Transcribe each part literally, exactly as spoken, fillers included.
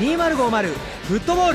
にせんごじゅうフットボール。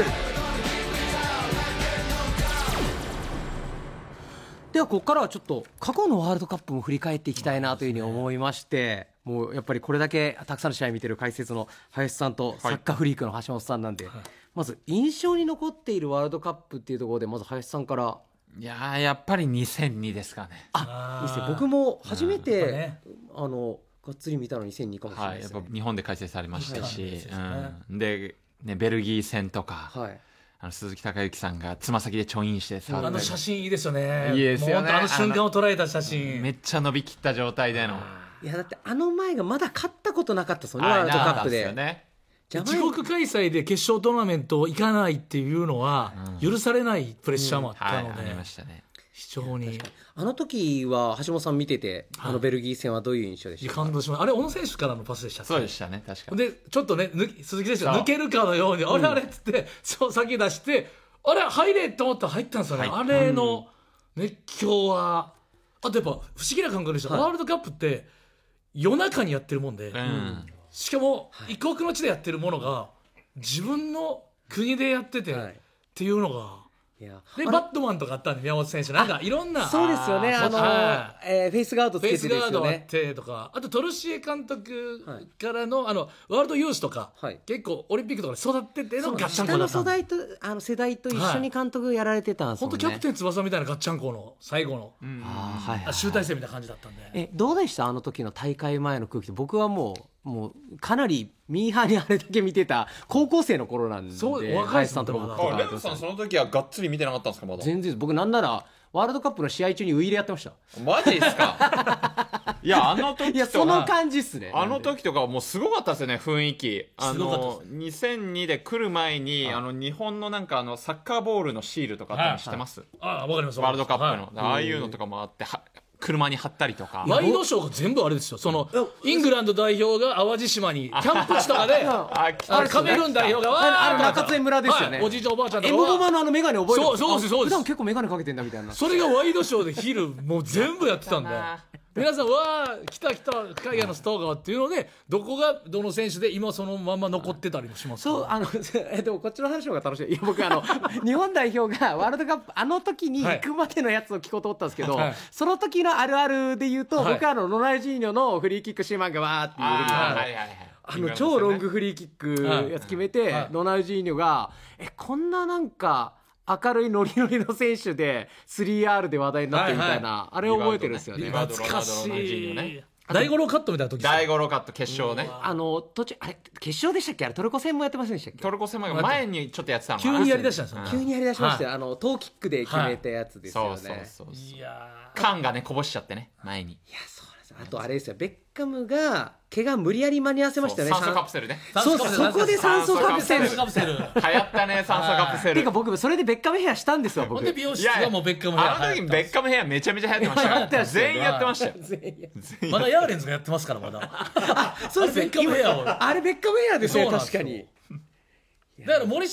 ではここからはちょっと過去のワールドカップも振り返っていきたいなというふうに思いまして、もうやっぱりこれだけたくさんの試合見てる解説の林さんとサッカーフリークの橋本さんなんで、はい、まず印象に残っているワールドカップっていうところでまず林さんから。 いややっぱりにせんにですかね。 あにせん僕も初めて、ね、あのがっつり見たのにせんにかもしれないですね、 はい、やっぱ日本で開催されましたし、うん、で、ね、ベルギー戦とか、はい、あの鈴木孝之さんがつま先でちょいんして触ったり、 あの写真いいですよね。 いいですよね。 あの瞬間を捉えた写真めっちゃ伸びきった状態での。 いやだってあの前がまだ勝ったことなかったそのワールドカップで、 ね、 自国開催で決勝トーナメント行かないっていうのは許されないプレッシャーもあったので、 うんはい、ありましたね。 非常にあの時は橋本さん見てて、はい、あのベルギー戦はどういう印象でしたか？ 感動しました。あれ小野選手からのパスでしたっけ？ そうでしたね、確かに。 でちょっとね鈴木選手が抜けるかのようにあれあれっつって、うん、そう先出してあれ入れと思ったら入ったんですよね、はい、あれの熱狂は、あとやっぱ不思議な感覚でした、はい、ワールドカップって夜中にやってるもんで、うん、しかも異国の地でやってるものが自分の国でやってて、はい、っていうのがいやでバットマンとかあったんで宮本選手なんかいろんなそうですよね、あのあ、えー、フェイスガードつけてですよね。 フェイスガードあってとか、あとトルシエ監督からの、はい、あのワールドユースとか、はい、結構オリンピックとかで育っててのガッチャンコだったんで、下の世代とあの世代と一緒に監督やられてたんですよね。 本当キャプテン翼みたいなガッチャンコの最後の、うん、あ、はいはい、集大成みたいな感じだったんで。 えどうでしたあの時の大会前の空気？僕はもうもうかなりミーハーにあれだけ見てた高校生の頃なんで、 そう若いさんとかもレオさんその時はがっつり見てなかったんですか？まだ全然僕なんならワールドカップの試合中にウイイレやってました。 マジですか？いやあの時とかいやその感じっすね。 あの時とかはもうすごかったですよね、雰囲気。あのにせんにで来る前に、はい、あの日本のなんかあのサッカーボールのシールとかあったの知ってます？はいはい、あわかります。 ワールドカップの、はい、ああいうのとかもあっては車に貼ったりとか、 ワイドショーが全部あれですよ。そのイングランド代表が淡路島にキャンプ地とかであれカメルーン代表がわあの中津江村ですよね、 はい、おじいちゃんおばあちゃんとかエムゴマのあのメガネ覚えてます？ そうそうですそうです。 普段結構メガネかけてんだみたいな。 それがワイドショーで昼もう全部やってたんで皆さんわー来た来た海外のスターがっていうのでどこがどの選手で今そのまま残ってたりもします。 そうあのえでもこっちの話の方が楽しい。いや僕あの日本代表がワールドカップあの時に行くまでのやつを聞こうと思ったんですけど、はい、その時のあるあるで言うと、はい、僕はあのロナウジーニョのフリーキックシーマンがわーっていう、あ、はいはい、あの超ロングフリーキックやつ決めて、はいはい、ロナウジーニョがえこんななんか明るいノリノリの選手で スリーアール で話題になってるみたいな、はいはい、あれを覚えてるんですよね。 懐かしい。大五郎カットみたいな時大五郎カット決勝ね。 あの途中あれ決勝でしたっけ？あれトルコ戦もやってませんでしたっけ？ トルコ戦も前にちょっとやってたの急にやりだしたんですよ、 うん、急にやりだしましたよ、はい、あのトーキックで決めたやつですよね、はい、そうそうそうそう。 いや缶がねこぼしちゃってね前に。いやそうなんです。あとあれですよベッカムが怪我無理やり間に合わせましたよね。 酸素カプセルね。 そうそうそこで酸素カプセル流行ったね酸素カプセル。 てか僕それでベッカムヘアしたんですよ僕。 ほんで美容室がもうベッカムヘア。 あの時ベッカムヘアめちゃめちゃ流行ってましたから全員やってましたよ。 まだヤーレンズがやってますからまだ。 そうですね。ベッカムヘアをあれベッカムヘアですね確かに。 だから森重